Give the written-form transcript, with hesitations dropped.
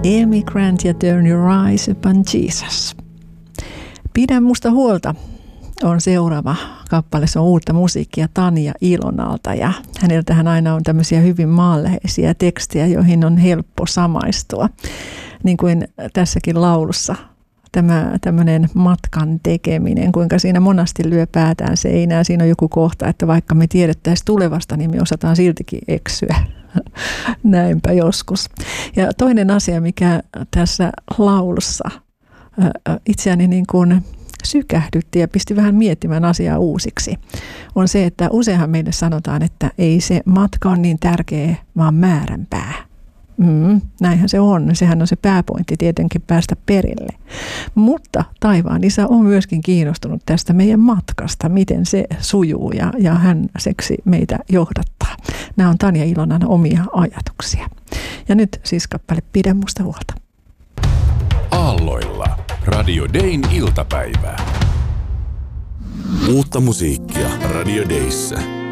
Amy Grant ja Turn Your Eyes Upon Jesus. Pidä musta huolta on seuraava kappale. Se on uutta musiikkia Tanja Ilonalta ja häneltähän aina on tämmöisiä hyvin maanläheisiä tekstejä, joihin on helppo samaistua. Niin kuin tässäkin laulussa tämä tämmöinen matkan tekeminen, kuinka siinä monasti lyö päätään seinään. Siinä on joku kohta, että vaikka me tiedettäisiin tulevasta, niin me osataan siltikin eksyä. Näinpä joskus. Ja toinen asia, mikä tässä laulussa itseäni niin kuin sykähdytti ja pisti vähän miettimään asiaa uusiksi, on se, että useinhan meille sanotaan, että ei se matka ole niin tärkeä, vaan määränpää. Näinhän se on. Sehän on se pääpointti tietenkin päästä perille. Mutta taivaan isä on myöskin kiinnostunut tästä meidän matkasta, miten se sujuu ja hän seksi meitä johdattaa. Nämä on Tanja Ilonan omia ajatuksia. Ja nyt siis kappale Pidä musta huolta. Aalloilla. Radio Dayn iltapäivää. Uutta musiikkia Radio Dayssä.